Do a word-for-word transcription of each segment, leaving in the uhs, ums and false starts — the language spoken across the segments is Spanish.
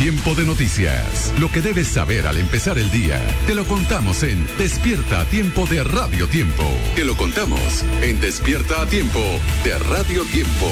Tiempo de noticias. Lo que debes saber al empezar el día. Te lo contamos en Despierta a Tiempo de Radio Tiempo. Te lo contamos en Despierta a Tiempo de Radio Tiempo.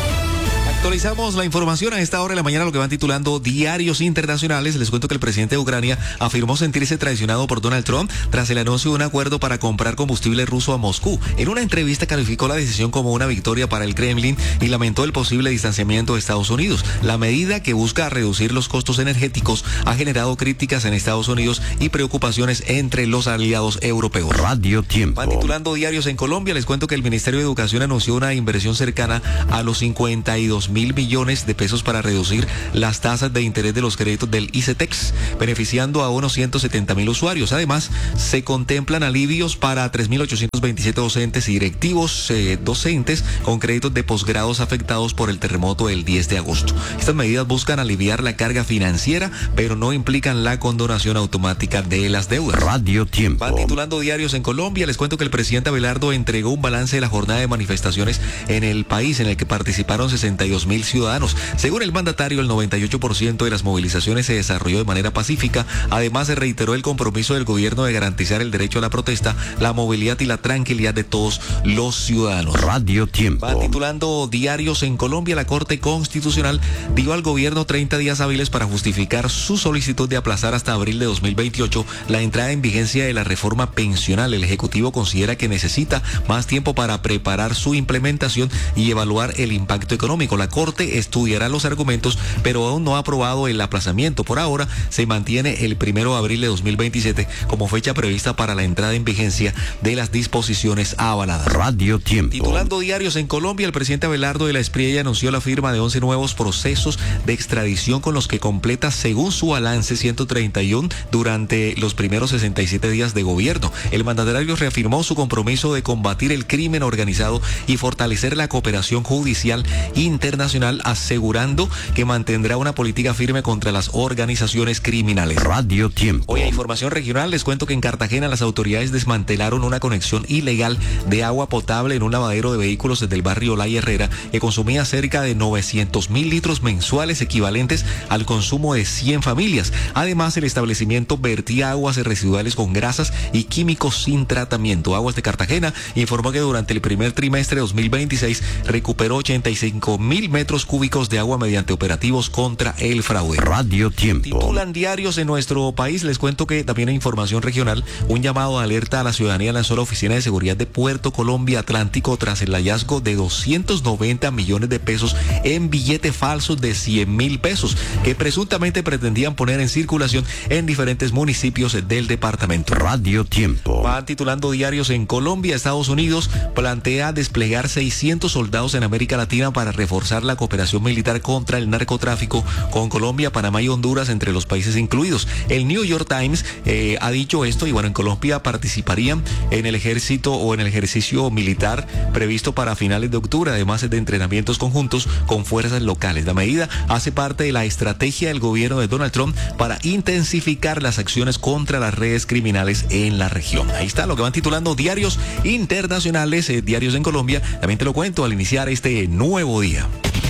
Actualizamos la información a esta hora de la mañana, lo que van titulando diarios internacionales. Les cuento que el presidente de Ucrania afirmó sentirse traicionado por Donald Trump tras el anuncio de un acuerdo para comprar combustible ruso a Moscú. En una entrevista calificó la decisión como una victoria para el Kremlin y lamentó el posible distanciamiento de Estados Unidos. La medida, que busca reducir los costos energéticos, ha generado críticas en Estados Unidos y preocupaciones entre los aliados europeos. Radio Tiempo. Van titulando diarios en Colombia. Les cuento que el Ministerio de Educación anunció una inversión cercana a los cincuenta y dos mil millones de pesos para reducir las tasas de interés de los créditos del ICETEX, beneficiando a unos ciento setenta mil usuarios. Además, se contemplan alivios para tres mil ochocientos veintisiete docentes y directivos eh, docentes con créditos de posgrados afectados por el terremoto del diez de agosto. Estas medidas buscan aliviar la carga financiera, pero no implican la condonación automática de las deudas. Radio Tiempo. Van titulando diarios en Colombia. Les cuento que el presidente Abelardo entregó un balance de la jornada de manifestaciones en el país, en el que participaron sesenta y dos mil ciudadanos. Según el mandatario, el noventa y ocho por ciento de las movilizaciones se desarrolló de manera pacífica. Además, se reiteró el compromiso del gobierno de garantizar el derecho a la protesta, la movilidad y la tranquilidad de todos los ciudadanos. Radio Tiempo. Va titulando diarios en Colombia. La Corte Constitucional dio al gobierno treinta días hábiles para justificar su solicitud de aplazar hasta abril de dos mil veintiocho la entrada en vigencia de la reforma pensional. El Ejecutivo considera que necesita más tiempo para preparar su implementación y evaluar el impacto económico. La Corte estudiará los argumentos, pero aún no ha aprobado el aplazamiento. Por ahora se mantiene el primero de abril de dos mil veintisiete como fecha prevista para la entrada en vigencia de las disposiciones avaladas. Radio Tiempo. Titulando diarios en Colombia, el presidente Abelardo de la Espriella anunció la firma de once nuevos procesos de extradición, con los que completa, según su balance, ciento treinta y uno durante los primeros sesenta y siete días de gobierno. El mandatario reafirmó su compromiso de combatir el crimen organizado y fortalecer la cooperación judicial internacional, asegurando que mantendrá una política firme contra las organizaciones criminales. Radio Tiempo. Hoy, a información regional, les cuento que en Cartagena las autoridades desmantelaron una conexión ilegal de agua potable en un lavadero de vehículos desde el barrio La Herrera, que consumía cerca de novecientos mil litros mensuales, equivalentes al consumo de cien familias. Además, el establecimiento vertía aguas residuales con grasas y químicos sin tratamiento. Aguas de Cartagena informó que durante el primer trimestre de dos mil veintiséis recuperó ochenta y cinco mil metros cúbicos de agua mediante operativos contra el fraude. Radio Tiempo. Titulan diarios en nuestro país. Les cuento que también en información regional, un llamado de alerta a la ciudadanía lanzó la Oficina de Seguridad de Puerto Colombia Atlántico tras el hallazgo de doscientos noventa millones de pesos en billetes falsos de cien mil pesos que presuntamente pretendían poner en circulación en diferentes municipios del departamento. Radio Tiempo. Van titulando diarios en Colombia. Estados Unidos plantea desplegar seiscientos soldados en América Latina para reforzar la cooperación militar contra el narcotráfico, con Colombia, Panamá y Honduras entre los países incluidos. El New York Times eh, ha dicho esto, y bueno, en Colombia participarían en el ejército o en el ejercicio militar previsto para finales de octubre, además de entrenamientos conjuntos con fuerzas locales. La medida hace parte de la estrategia del gobierno de Donald Trump para intensificar las acciones contra las redes criminales en la región. Ahí está lo que van titulando diarios internacionales, eh, diarios en Colombia. También te lo cuento al iniciar este nuevo día.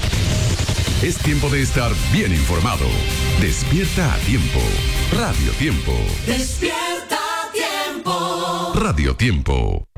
Es tiempo de estar bien informado. Despierta a Tiempo. Radio Tiempo. Despierta a Tiempo. Radio Tiempo.